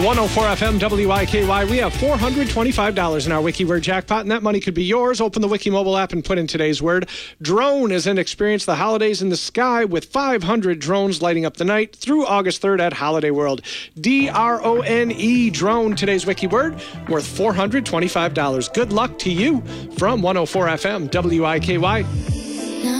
104 FM WIKY. We have $425 in our WikiWord jackpot, and that money could be yours. Open the Wiki mobile app and put in today's word. Drone is an experience the holidays in the sky with 500 drones lighting up the night through August 3rd at Holiday World. DRONE, drone, today's wiki word, worth $425. Good luck to you from 104 FM WIKY.